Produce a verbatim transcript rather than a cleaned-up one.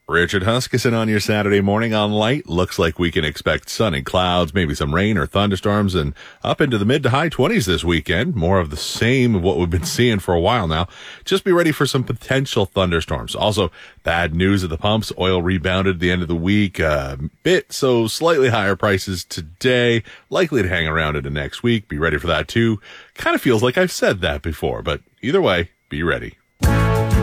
Richard Huskisson on your Saturday morning on Light. Looks like we can expect sun and clouds, maybe some rain or thunderstorms, and up into the mid to high twenties this weekend. More of the same of what we've been seeing for a while now. Just be ready for some potential thunderstorms. Also, bad news at the pumps. Oil rebounded at the end of the week a bit, so slightly higher prices today. Likely to hang around into next week. Be ready for that too. Kind of feels like I've said that before, but either way, be ready.